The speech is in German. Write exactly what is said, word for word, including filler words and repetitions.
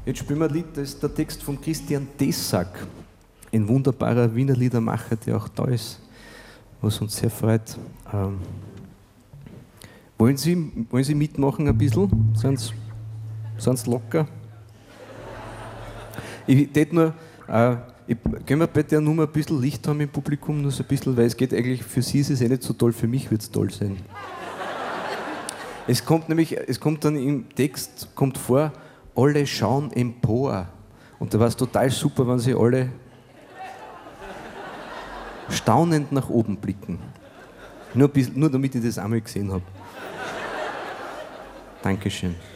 Jetzt spielen wir ein Lied, das ist der Text von Christian Tessack, ein wunderbarer Wiener Liedermacher, der auch da ist, was uns sehr freut. Ähm, wollen, Sie, wollen Sie mitmachen ein bisschen? Sind Sie locker? Ich tät nur, äh, ich, können wir bei der Nummer ein bisschen Licht haben im Publikum, nur so ein bisschen, weil es geht eigentlich, für Sie ist es eh nicht so toll, für mich wird es toll sein. Es kommt nämlich, es kommt dann im Text, kommt vor, alle schauen empor. Und da war es total super, wenn sie alle staunend nach oben blicken. Nur, bis, nur damit ich das einmal gesehen habe. Dankeschön.